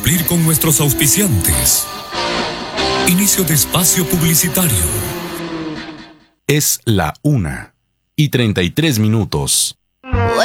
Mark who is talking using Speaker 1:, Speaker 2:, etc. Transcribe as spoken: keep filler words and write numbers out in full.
Speaker 1: cumplir con nuestros auspiciantes. Inicio de espacio publicitario.
Speaker 2: Es la una y treinta y tres minutos.